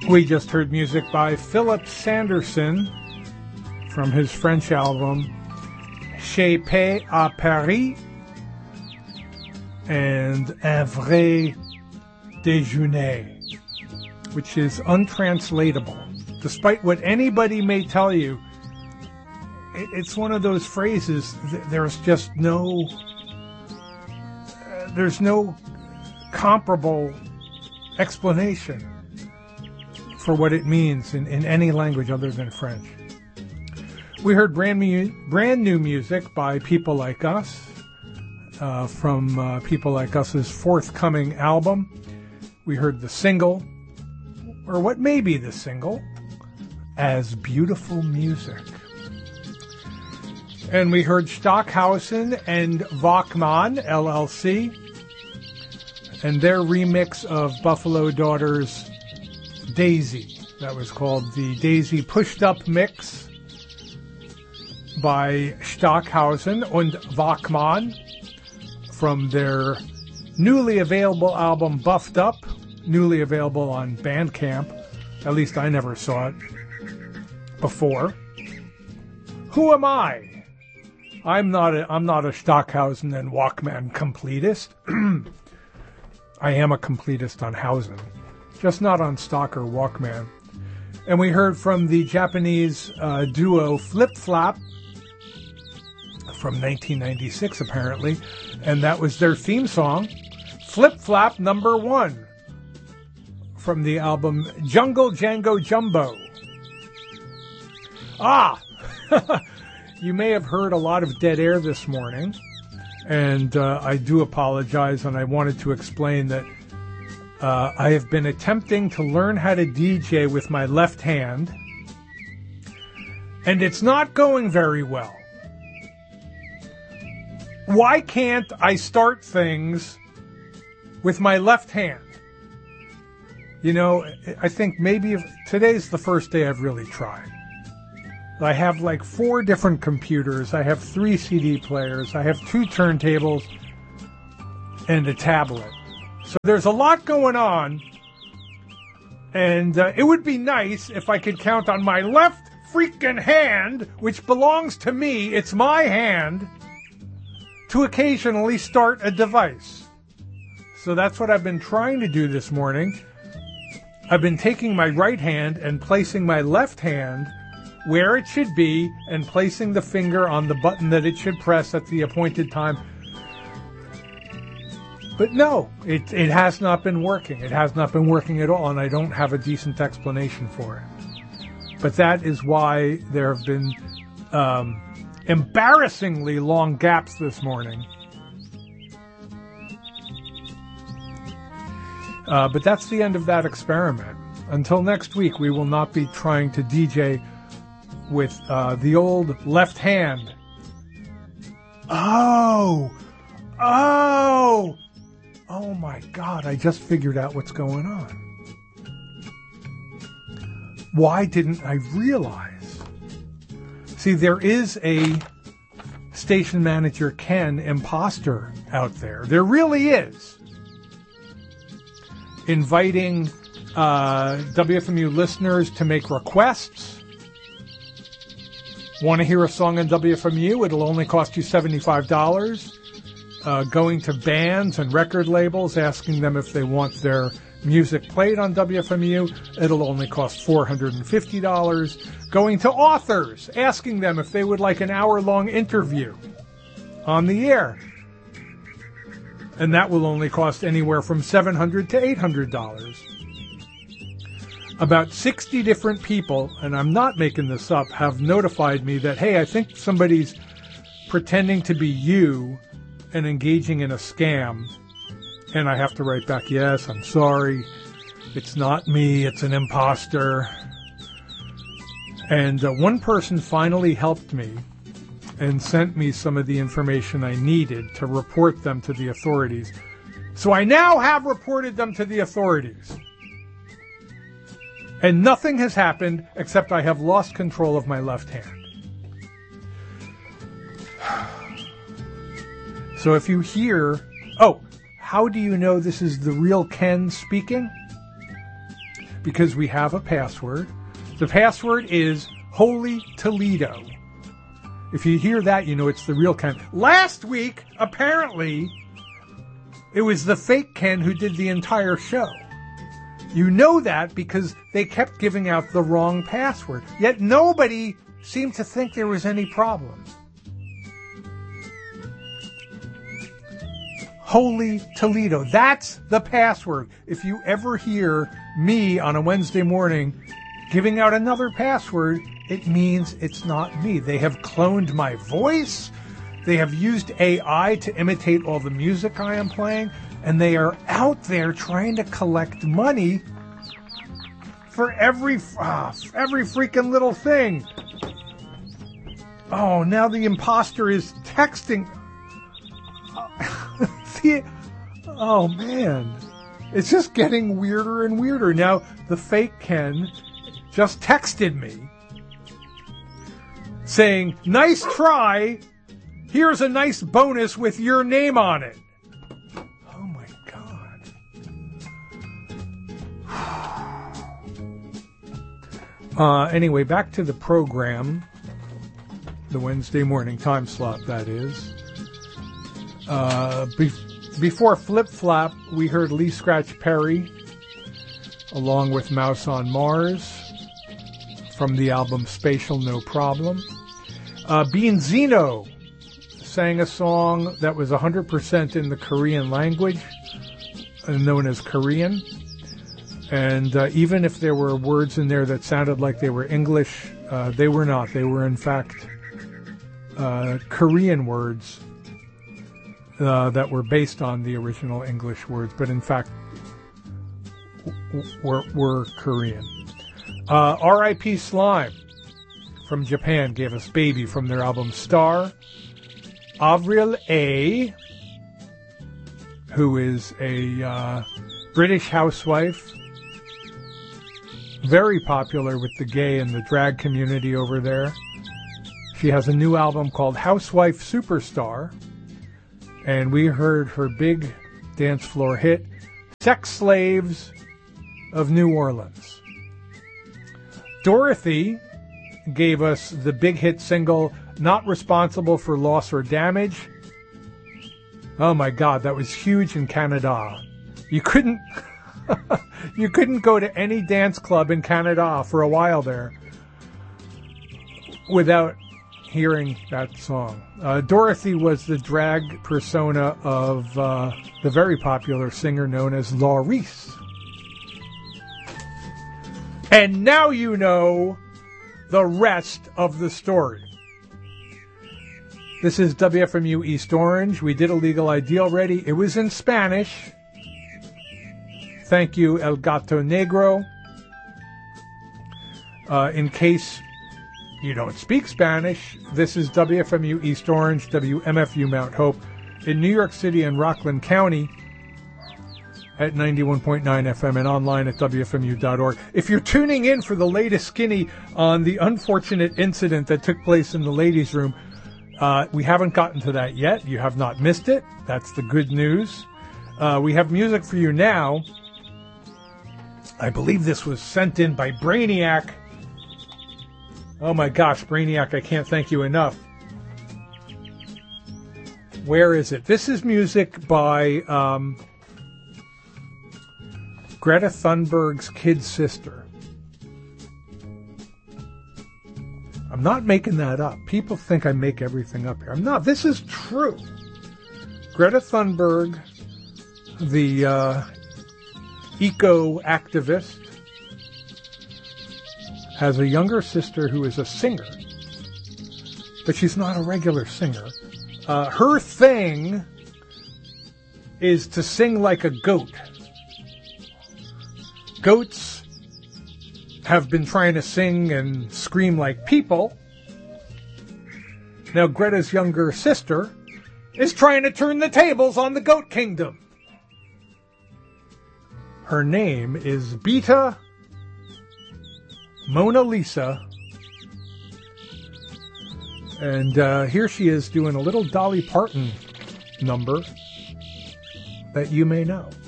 We just heard music by Philip Sanderson from his French album Chez Paix à Paris and Un Vrai Déjeuner, which is untranslatable. Despite what anybody may tell you, it's one of those phrases, there's just no comparable explanation for what it means in any language other than French. We heard brand new music by People Like Us from People Like Us's forthcoming album. We heard the single, or what may be the single, As Beautiful Music. And we heard Stockhausen and Wachmann, LLC, and their remix of Buffalo Daughters' Daisy. That was called the Daisy Pushed Up Mix by Stockhausen and Wachmann from their newly available album Buffed Up, newly available on Bandcamp. At least I never saw it before. Who am I? I'm not a Stockhausen and Wachmann completist. I am a completist on Hausen, just not on Stock or Walkman. And we heard from the Japanese duo Flip Flap from 1996, apparently, and that was their theme song, Flip Flap Number 1, from the album Jungle Django Jumbo. You may have heard a lot of dead air this morning, and I do apologize, and I wanted to explain that I have been attempting to learn how to DJ with my left hand, and it's not going very well. Why can't I start things with my left hand? You know, I think maybe today's the first day I've really tried. I have like 4 different computers. I have 3 CD players. I have 2 turntables and a tablet. So there's a lot going on. And it would be nice if I could count on my left freaking hand, which belongs to me, it's my hand, to occasionally start a device. So that's what I've been trying to do this morning. I've been taking my right hand and placing my left hand where it should be and placing the finger on the button that it should press at the appointed time. But no, it has not been working. It has not been working at all, and I don't have a decent explanation for it. But that is why there have been embarrassingly long gaps this morning. But that's the end of that experiment. Until next week, we will not be trying to DJ with the old left hand. Oh my God, I just figured out what's going on. Why didn't I realize? See, there is a Station Manager Ken imposter out there. There really is. Inviting WFMU listeners to make requests. Want to hear a song on WFMU? It'll only cost you $75. Going to bands and record labels, asking them if they want their music played on WFMU. It'll only cost $450. Going to authors, asking them if they would like an hour-long interview on the air. And that will only cost anywhere from $700 to $800. About 60 different people, and I'm not making this up, have notified me that, hey, I think somebody's pretending to be you and engaging in a scam. And I have to write back, yes, I'm sorry. It's not me. It's an imposter. And one person finally helped me and sent me some of the information I needed to report them to the authorities. So I now have reported them to the authorities. And nothing has happened except I have lost control of my left hand. So if you hear, how do you know this is the real Ken speaking? because we have a password. The password is Holy Toledo. If you hear that, you know it's the real Ken. Last week, apparently, it was the fake Ken who did the entire show. You know that because they kept giving out the wrong password. Yet nobody seemed to think there was any problem. Holy Toledo. That's the password. If you ever hear me on a Wednesday morning giving out another password, it means it's not me. They have cloned my voice. They have used AI to imitate all the music I am playing. And they are out there trying to collect money for every freaking little thing. Oh, now the imposter is texting. Oh, man. It's just getting weirder and weirder. Now, the fake Ken just texted me saying, nice try. Here's a nice bonus with your name on it. Oh, my God. Anyway, back to the program. The Wednesday morning time slot, that is. Before Flip Flap, we heard Lee Scratch Perry, along with Mouse on Mars, from the album Spatial No Problem. Bean Zeno sang a song that was 100% in the Korean language, known as Korean. And even if there were words in there that sounded like they were English, they were not. They were, in fact, Korean words that were based on the original English words, but in fact were Korean. R.I.P. Slime from Japan gave us Baby from their album Star. Avril A., who is a British housewife, very popular with the gay and the drag community over there. She has a new album called Housewife Superstar, and we heard her big dance floor hit, Sex Slaves of New Orleans. Dorothy gave us the big hit single, Not Responsible for Loss or Damage. Oh my God, that was huge in Canada. You couldn't go to any dance club in Canada for a while there without hearing that song. Dorothy was the drag persona of the very popular singer known as Laurice. And now you know the rest of the story. This is WFMU East Orange. We did a Legal ID already. It was in Spanish. Thank you, El Gato Negro. In case you don't speak Spanish, this is WFMU East Orange, WMFU Mount Hope in New York City and Rockland County at 91.9 FM and online at WFMU.org. If you're tuning in for the latest skinny on the unfortunate incident that took place in the ladies' room, we haven't gotten to that yet. You have not missed it. That's the good news. We have music for you now. I believe this was sent in by Brainiac. Oh my gosh, Brainiac, I can't thank you enough. Where is it? This is music by Greta Thunberg's kid sister. I'm not making that up. People think I make everything up here. I'm not. This is true. Greta Thunberg, the eco-activist, has a younger sister who is a singer, but she's not a regular singer. Her thing is to sing like a goat. Goats have been trying to sing and scream like people. Now Greta's younger sister is trying to turn the tables on the goat kingdom. Her name is Beta Mona Lisa. And here she is doing a little Dolly Parton number that you may know.